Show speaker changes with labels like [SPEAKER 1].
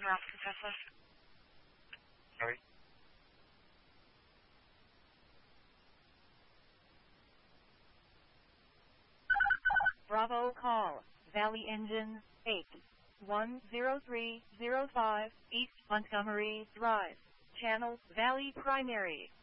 [SPEAKER 1] Sorry?
[SPEAKER 2] Bravo call, Valley Engine 810305 East Montgomery Drive, Channel Valley Primary.